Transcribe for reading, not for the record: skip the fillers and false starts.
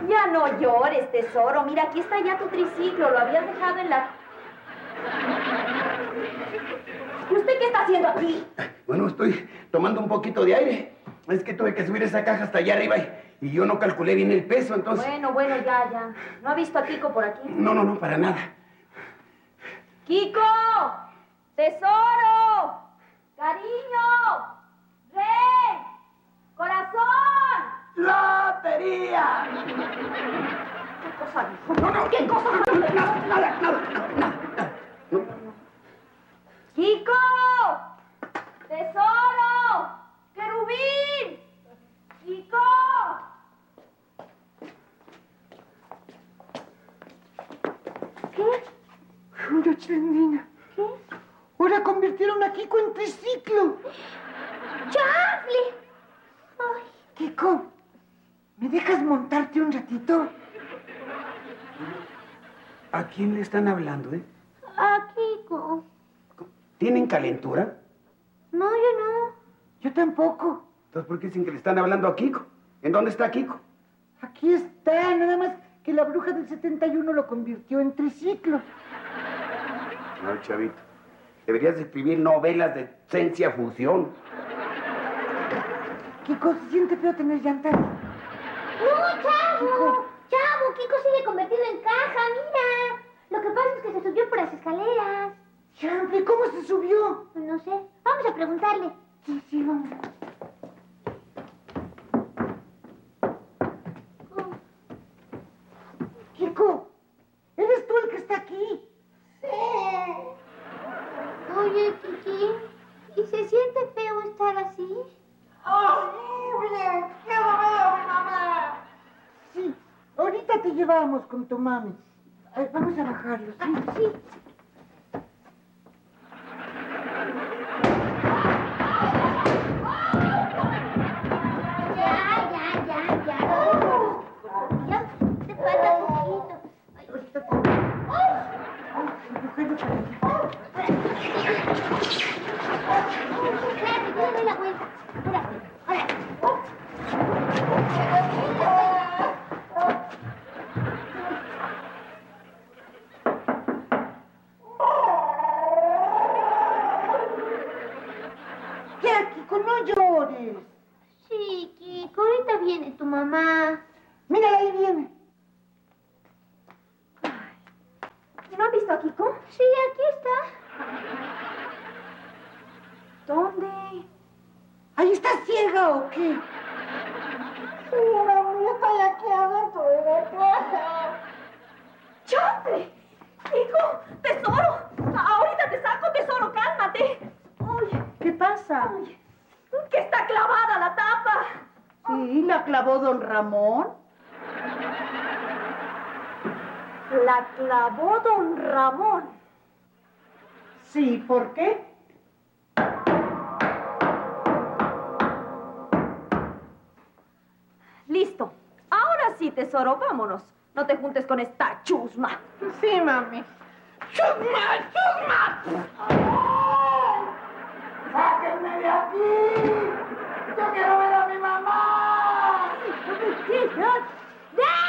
Ya no llores, tesoro. Mira, aquí está ya tu triciclo. Lo habías dejado en la... ¿Y usted qué está haciendo aquí? Bueno, estoy tomando un poquito de aire. Es que tuve que subir esa caja hasta allá arriba y yo no calculé bien el peso, entonces... Bueno, ya. ¿No ha visto a Kiko por aquí? No, para nada. ¡Kiko! ¡Tesoro! ¡Cariño! ¡Rey! ¡Corazón! ¡Lotería! ¿Qué cosa dijo? No. ¿Qué cosa? Nada. No. ¡Kiko! ¡Tesoro! ¡Querubín! ¡Kiko! ¿Qué? Una chilindrina. ¿Qué? Ahora convirtieron a Kiko en triciclo. ¡Chafle! ¡Ay! Kiko, ¿me dejas montarte un ratito? ¿A quién le están hablando, A Kiko. ¿Tienen calentura? No, yo no. Yo tampoco. Entonces, ¿por qué dicen que le están hablando a Kiko? ¿En dónde está Kiko? Aquí está, nada más que la bruja del 71 lo convirtió en triciclo. No, chavito. Deberías escribir novelas de ciencia fusión. Kiko, se siente feo tener llantas. ¡No, chavo! ¡Chavo! Kiko sigue convertido en caja, mira. Lo que pasa es que se subió por las escaleras. Champi, ¿cómo se subió? Pues no sé. Vamos a preguntarle. Sí, vamos. Kiko, ¿eres tú el que está aquí? Oye, Kiki, ¿y se siente feo estar así? ¡Horrible! ¡Quiero ver a mi mamá! Sí, ahorita te llevamos con tu mami. Ay, vamos a bajarlo, ¿sí? Sí. Ya, te falta poquito. Ay, Ahorita te... Empujando para allá. espérate, yo le doy la vuelta. Espérate, ahora. Ya, Kiko, no llores. Sí, Kiko, ahorita viene tu mamá. Mírala, ahí viene. ¿No han visto a Kiko? Sí, aquí está. ¿Dónde? ¿Ahí está ciega o qué? Sí, mami, yo estoy aquí adentro de la casa. ¡Chafle! ¡Kiko! ¡Tesoro! Ahorita te saco, tesoro, cálmate. Ay, ¿Qué pasa? ay, que está clavada la tapa. Sí, la clavó don Ramón. La clavó don Ramón. Sí, ¿por qué? Listo. Ahora sí, tesoro, vámonos. No te juntes con esta chusma. Sí, mami. ¡Chusma! ¡Sáquenme de aquí! ¡Yo quiero ver a mi mamá!